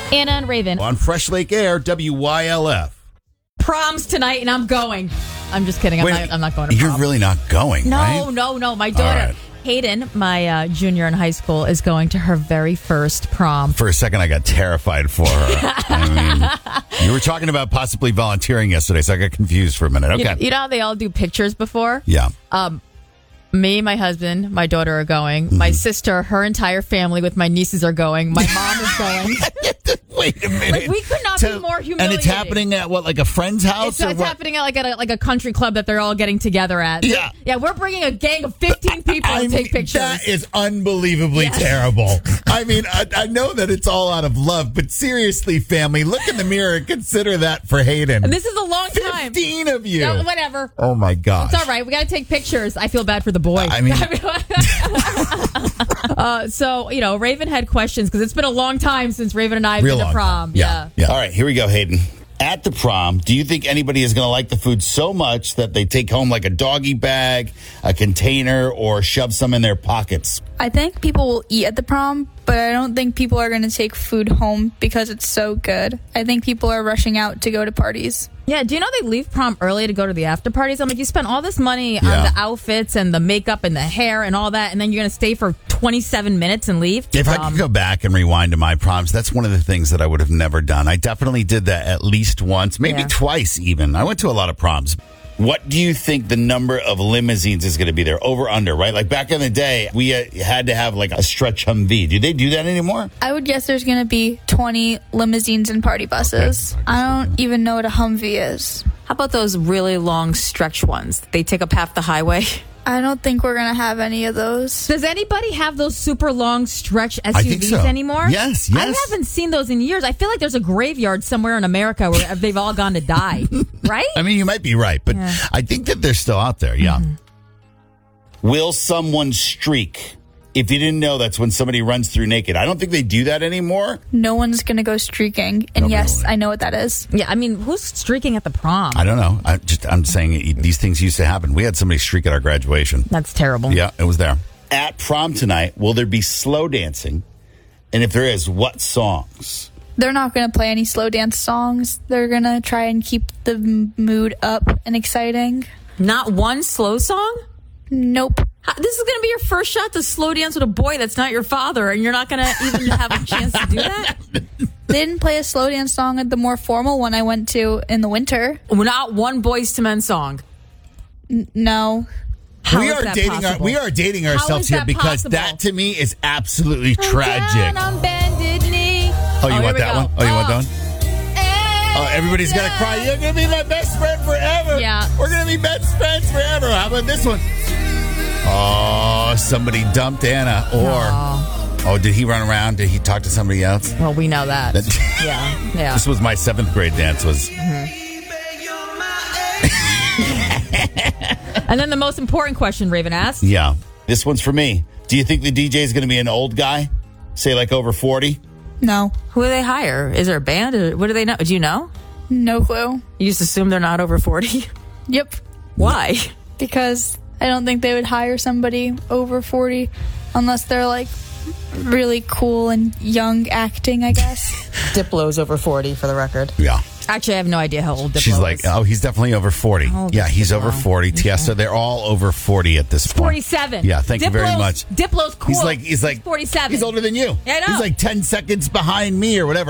Anna and Raven. On Fresh Lake Air, WYLF. Proms tonight, and I'm going. I'm just kidding. I'm not going to You're prom. really not going, right? No. My daughter, right. Hayden, my junior in high school, is going to her very first prom. For a second, I got terrified for her. I mean, you were talking about possibly volunteering yesterday, so I got confused for a minute. Okay. You know how they all do pictures before? Yeah. Me, my husband, my daughter are going. Mm-hmm. My sister, her entire family with my nieces are going. My mom is going. Wait a minute. Like, we could not be more humiliated. And it's happening at what, like a friend's house? It's happening at like a country club that they're all getting together at. Yeah. Yeah, we're bringing a gang of 15 people to take pictures. That is unbelievably terrible. I mean, I know that it's all out of love, but seriously, family, look in the mirror and consider that for Hayden. And this is a long time. 15 of you. No, whatever. Oh, my gosh. It's all right. We got to take pictures. I feel bad for the boy. I mean... So, Raven had questions because it's been a long time since Raven and I have been to prom. Yeah. All right, here we go, Hayden. At the prom, do you think anybody is going to like the food so much that they take home like a doggy bag, a container, or shove some in their pockets? I think people will eat at the prom, but I don't think people are going to take food home because it's so good. I think people are rushing out to go to parties. Yeah, do you know they leave prom early to go to the after parties? I'm like, you spent all this money on the outfits and the makeup and the hair and all that, and then you're going to stay for 27 minutes and leave? If I could go back and rewind to my proms, that's one of the things that I would have never done. I definitely did that at least once, maybe twice even. I went to a lot of proms. What do you think the number of limousines is going to be there? Over, under, right? Like back in the day, we had to have like a stretch Humvee. Do they do that anymore? I would guess there's going to be 20 limousines and party buses. Okay. I don't even know what a Humvee is. How about those really long stretch ones? They take up half the highway. I don't think we're going to have any of those. Does anybody have those super long stretch SUVs I think so. anymore? Yes. I haven't seen those in years. I feel like there's a graveyard somewhere in America where they've all gone to die, right? I mean, you might be right, but I think that they're still out there, yeah. Mm-hmm. Will someone streak? If you didn't know, that's when somebody runs through naked. I don't think they do that anymore. No one's going to go streaking. And yes, I know what that is. Yeah, I mean, who's streaking at the prom? I don't know. I'm saying these things used to happen. We had somebody streak at our graduation. That's terrible. Yeah, it was there. At prom tonight, will there be slow dancing? And if there is, what songs? They're not going to play any slow dance songs. They're going to try and keep the mood up and exciting. Not one slow song? Nope. This is going to be your first shot to slow dance with a boy that's not your father, and you're not going to even have a chance to do that? They didn't play a slow dance song at the more formal one I went to in the winter. Not one Boyz II Men song? No. We are dating ourselves here because that to me is absolutely tragic. Down on bended knee. Oh, you want that one? Oh, you want that one? Oh, everybody's going to cry. You're going to be my best friend forever. Yeah. We're going to be best friends forever. How about this one? Oh, somebody dumped Anna. Or, did he run around? Did he talk to somebody else? Well, we know that. Yeah. This was my 7th grade dance. And then the most important question Raven asked. Yeah. This one's for me. Do you think the DJ is going to be an old guy? Say like over 40? No. Who do they hire? Is there a band? Or what do they know? Do you know? No clue. You just assume they're not over 40? Yep. Why? Because I don't think they would hire somebody over 40 unless they're like really cool and young acting, I guess. Diplo's over 40 for the record. Yeah. Actually, I have no idea how old Diplo is. She's like, he's definitely over 40. Yeah, he's over 40. Okay. Tiesto, they're all over 40 at this point. 47. Yeah, thank you very much. Diplo's cool. He's like 47. He's older than you. Yeah, I know. He's like 10 seconds behind me or whatever.